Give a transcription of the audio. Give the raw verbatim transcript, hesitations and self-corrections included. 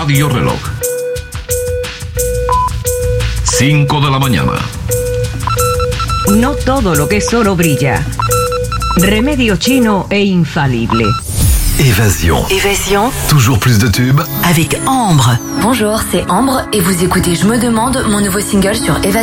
Radio Reloj. cinco de la mañana. No todo lo que es oro brilla. Remedio chino e infalible. Évasion. Évasion. Toujours plus de tubes. Avec Ambre. Bonjour, c'est Ambre et vous écoutez Je me demande, mon nouveau single sur Évasion.